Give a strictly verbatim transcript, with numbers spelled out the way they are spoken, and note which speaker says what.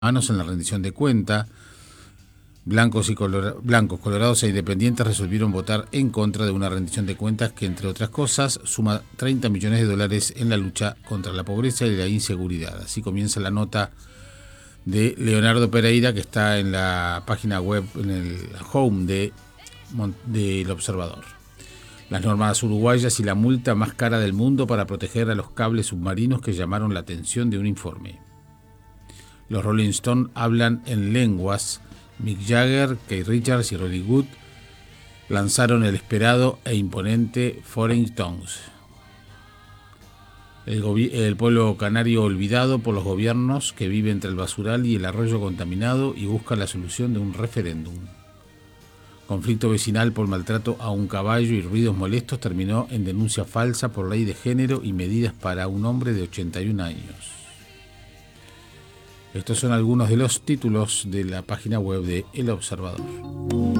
Speaker 1: manos en la rendición de cuenta. Blancos, y colora, blancos, colorados e independientes resolvieron votar en contra de una rendición de cuentas que, entre otras cosas, suma treinta millones de dólares en la lucha contra la pobreza y la inseguridad. Así comienza la nota de Leonardo Pereira, que está en la página web, en el home de, de El Observador. Las normas uruguayas y la multa más cara del mundo para proteger a los cables submarinos que llamaron la atención de un informe. Los Rolling Stones hablan en lenguas. Mick Jagger, Keith Richards y Rolly Good lanzaron el esperado e imponente Foreign Tongues. El, el pueblo canario olvidado por los gobiernos, que vive entre el basural y el arroyo contaminado y busca la solución de un referéndum. Conflicto vecinal por maltrato a un caballo y ruidos molestos terminó en denuncia falsa por ley de género y medidas para un hombre de ochenta y un años. Estos son algunos de los títulos de la página web de El Observador.